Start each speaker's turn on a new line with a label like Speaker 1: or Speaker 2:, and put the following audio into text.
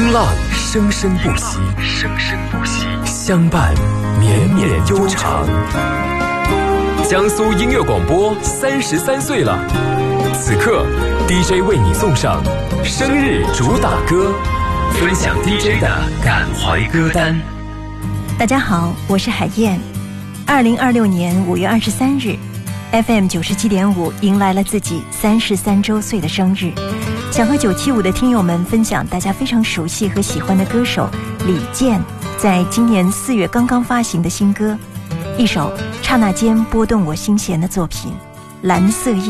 Speaker 1: 风浪生生不息，相伴绵绵悠长。江苏音乐广播33岁了，此刻 DJ 为你送上生日主打歌，分享 DJ 的感怀歌单。
Speaker 2: 大家好，我是海燕。2026年5月23日 FM 97.5迎来了自己33周岁的生日，想和975的听友们分享大家非常熟悉和喜欢的歌手李健在今年4月刚刚发行的新歌，一首刹那间拨动我心弦的作品《蓝色夜》。